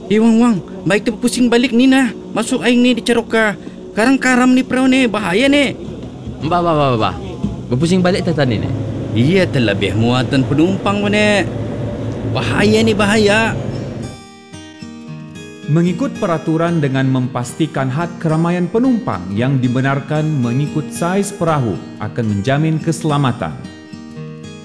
Wang, baik tu pusing balik ni nah. Masuk aing ni di Caroka. Karang-karam ni perahu ni, bahaya ni. Mbak. Berpusing balik tadi ni. Iya, terlebih muatan penumpang ni. Bahaya ni, bahaya. Mengikut peraturan dengan memastikan had keramaian penumpang yang dibenarkan mengikut saiz perahu akan menjamin keselamatan.